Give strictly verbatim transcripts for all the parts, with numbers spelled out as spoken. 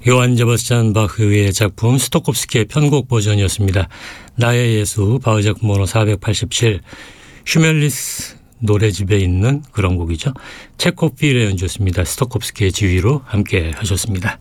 요한 세바스찬 바흐의 작품 스토콥스키의 편곡 버전이었습니다. 나의 예수 바흐 번호 사백팔십칠 슈멜리스 노래집에 있는 그런 곡이죠. 체코필의 연주였습니다. 스토콥스키의 지휘로 함께 하셨습니다.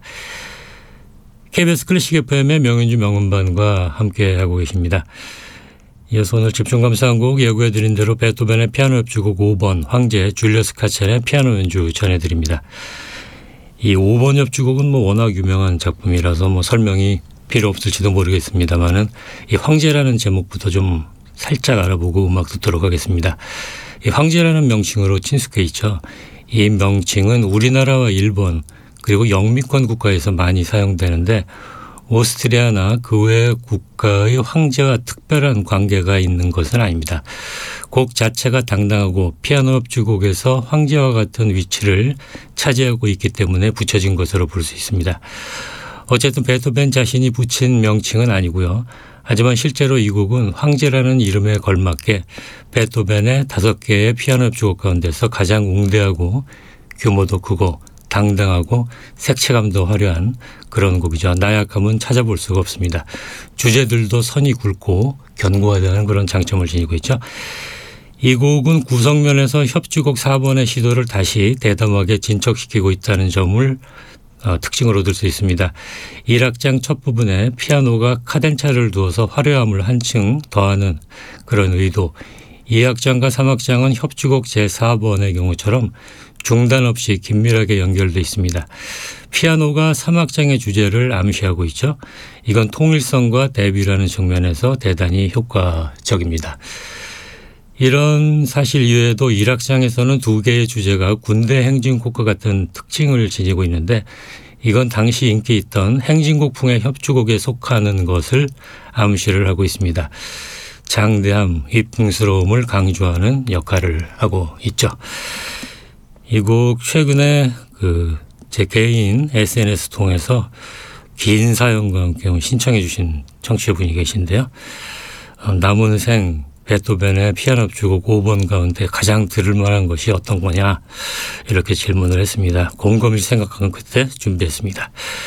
케이비에스 클래식 에프엠의 명연주 명음반과 함께 하고 계십니다. 이어서 오늘 집중 감상한 곡 예고해드린 대로 베토벤의 피아노 협주곡 오 번 황제 줄리어스 카첼의 피아노 연주 전해드립니다. 이 오 번 협주곡은 뭐 워낙 유명한 작품이라서 뭐 설명이 필요 없을지도 모르겠습니다만은 이 황제라는 제목부터 좀 살짝 알아보고 음악 듣도록 하겠습니다. 이 황제라는 명칭으로 친숙해 있죠. 이 명칭은 우리나라와 일본 그리고 영미권 국가에서 많이 사용되는데 오스트리아나 그 외 국가의 황제와 특별한 관계가 있는 것은 아닙니다. 곡 자체가 당당하고 피아노 협주곡에서 황제와 같은 위치를 차지하고 있기 때문에 붙여진 것으로 볼 수 있습니다. 어쨌든 베토벤 자신이 붙인 명칭은 아니고요. 하지만 실제로 이 곡은 황제라는 이름에 걸맞게 베토벤의 다섯 개의 피아노 협주곡 가운데서 가장 웅대하고 규모도 크고 당당하고 색채감도 화려한 그런 곡이죠. 나약함은 찾아볼 수가 없습니다. 주제들도 선이 굵고 견고하다는 그런 장점을 지니고 있죠. 이 곡은 구성면에서 협주곡 사 번의 시도를 다시 대담하게 진척시키고 있다는 점을 어, 특징으로 얻을 수 있습니다. 일 악장 첫 부분에 피아노가 카덴차를 두어서 화려함을 한층 더하는 그런 의도, 이 악장과 삼 악장은 협주곡 제사 번의 경우처럼 중단 없이 긴밀하게 연결되어 있습니다. 피아노가 삼 악장의 주제를 암시하고 있죠. 이건 통일성과 대비라는 측면에서 대단히 효과적입니다. 이런 사실 이외에도 일 악장에서는 두 개의 주제가 군대 행진곡과 같은 특징을 지니고 있는데 이건 당시 인기 있던 행진곡풍의 협주곡에 속하는 것을 암시를 하고 있습니다. 장대함, 위풍스러움을 강조하는 역할을 하고 있죠. 이 곡 최근에 그 제 개인 에스엔에스 통해서 긴 사연과 함께 신청해 주신 청취자분이 계신데요. 어, 남은 생 베토벤의 피아노 협주곡 오 번 가운데 가장 들을 만한 것이 어떤 거냐 이렇게 질문을 했습니다. 곰곰이 생각한 끝에 준비했습니다.